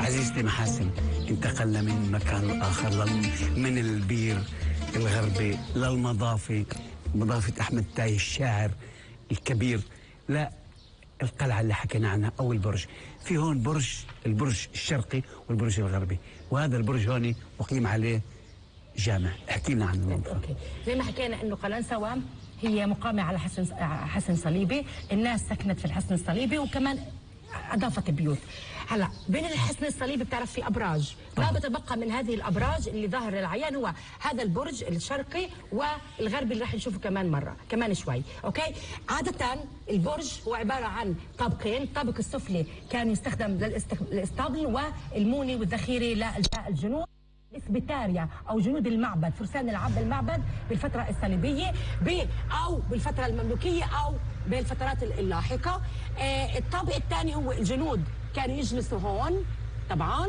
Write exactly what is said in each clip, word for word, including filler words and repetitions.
عزيزتي محاسن، انتقلنا من مكان آخر، من البير الغربي للمضافة، مضافة أحمد تاي الشاعر الكبير، لا القلعة اللي حكينا عنها أو البرج. في هون برج، البرج الشرقي والبرج الغربي، وهذا البرج هون أقيم عليه جامع. احكي لنا عن المنطقة. أوكي. زي ما حكينا إنه قلنسوة هي مقامة على حصن حصن صليبي، الناس سكنت في الحصن الصليبي وكمان أضافت بيوت. هلا بين الحصن الصليبي بتعرف في أبراج، ما بتبقى من هذه الأبراج اللي ظاهر للعيان هو هذا البرج الشرقي والغربي اللي راح نشوفه كمان مرة كمان شوي. أوكي. عادة البرج هو عبارة عن طابقين، الطابق السفلي كان يستخدم للإسطبل والموني والذخيرة للجنود الاسبيتاريا او جنود المعبد، فرسان العبد المعبد بالفتره الصليبيه او بالفتره المملوكيه او بالفترات اللاحقه. آه الطابق الثاني هو الجنود كانوا يجلسوا هون طبعا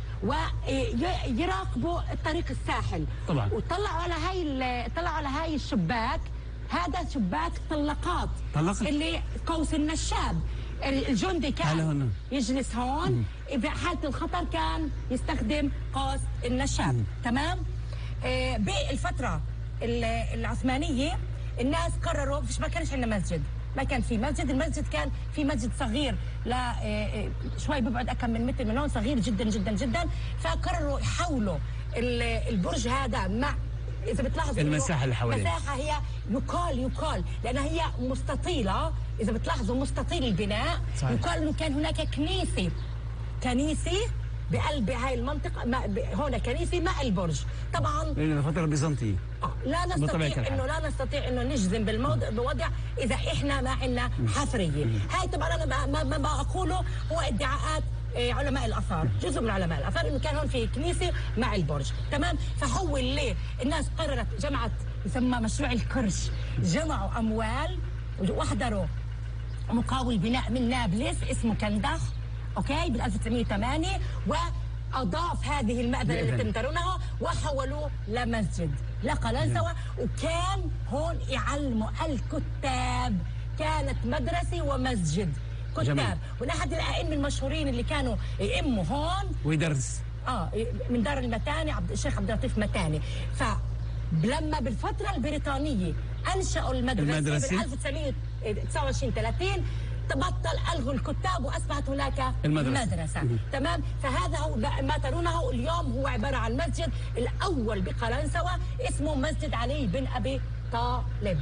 ويراقبوا الطريق الساحل طبعا، وطلعوا على هاي طلعوا على هاي الشباك، هذا شباك طلقات طلقت. اللي قوس النشاب. الجندي كان يجلس هون، بحالة الخطر كان يستخدم قوس النشاب. تمام. آه بالفترة العثمانية الناس قرروا، فيش ما كانش عندنا مسجد، ما كان في مسجد، المسجد كان في مسجد صغير لا آه شوي بيبعد أكم من متر من هون، صغير جدا جدا جدا، فقرروا يحولوا البرج هذا مع إذا بتلاحظوا المساحة اللي حواليه، المساحة هي يقال يقال لأنها هي مستطيلة، إذا بتلاحظوا مستطيل البناء. صحيح. يقال إنه كان هناك كنيسة كنيسة بقلب هاي المنطقة، هنا كنيسة مع البرج. طبعا لأن الفترة البيزنطية آه لا نستطيع إنه لا نستطيع إنه نجزم بالموضع بوضع إذا إحنا ما عندنا حفرية. هاي طبعا أنا ما ما بقوله هو ادعاءات علماء الآثار، جزء من علماء الآثار إنه كان هون في كنيسة مع البرج. تمام. فحول ليه الناس قررت جمعت يسمى مشروع الكرش، جمعوا أموال وحضروا مقاول بناء من نابلس اسمه كندخ، أوكي، بال ألف وتسعمئة وثمانية، وأضاف هذه المأذنة اللي تنترونها وحولوه لمسجد لقلنسوة. وكان هون يعلموا الكتاب، كانت مدرسة ومسجد كتاب. جميل. ونحد الائمه المشهورين اللي كانوا يئموا هون ويدرس اه من دار المتاني عبد الشيخ عبد اللطيف متاني. فلما بالفتره البريطانيه انشأوا المدرسه, المدرسة. بال ألف وتسعمئة وتسعة وعشرين ثلاثين تبطل الغوا الكتاب واصبحت هناك المدرسه, المدرسة. تمام. فهذا هو ما ترونه اليوم هو عباره عن مسجد الاول بقلنسوة اسمه مسجد علي بن ابي طالب.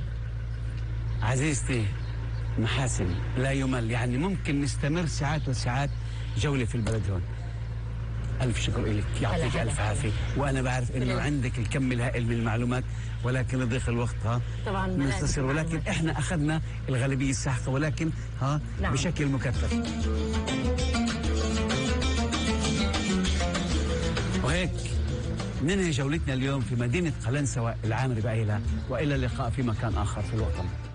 عزيزتي محاسن لا يمل، يعني ممكن نستمر ساعات وساعات جولة في البلد هون. ألف شكر لك، يعطيك ألف عافية، وأنا بعرف إنه عندك الكم الهائل من المعلومات، ولكن لضيق الوقت ها طبعا نستصر، ولكن إحنا أخذنا الغالبية الساحقة ولكن ها نعم. بشكل مكثف. وهيك ننهي جولتنا اليوم في مدينة قلنسوة العامرة بأيلة، وإلى اللقاء في مكان آخر في الوطن.